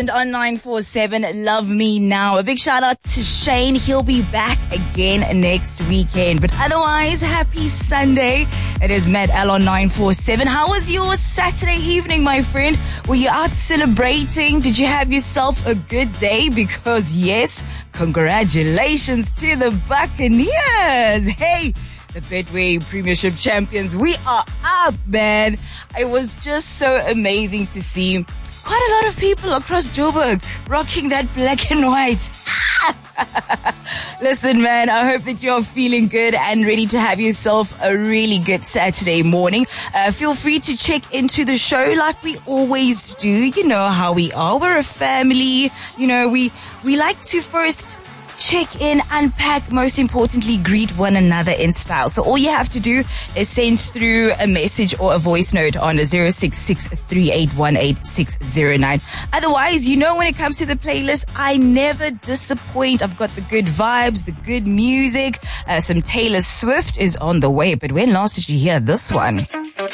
Legend on 947. Love Me Now. A big shout out to Shane. He'll be back again next weekend. But otherwise, happy Sunday. It is Matt L on 947. How was your Saturday evening, my friend? Were you out celebrating? Did you have yourself a good day? Because yes, congratulations to the Buccaneers. Hey, the Betway Premiership champions. We are up, man. It was just so amazing to see quite a lot of people across Joburg rocking that black and white. Listen, man, I hope that you're feeling good and ready to have yourself a really good Saturday morning. Feel free to check into the show like we always do. You know how we are. We're a family. You know, we like to first check in, unpack, most importantly, greet one another in style. So all you have to do is send through a message or a voice note on 066-3818-609. Otherwise, you know, when it comes to the playlist, I never disappoint. I've got the good vibes, the good music. Some Taylor Swift is on the way. But when last did you hear this one?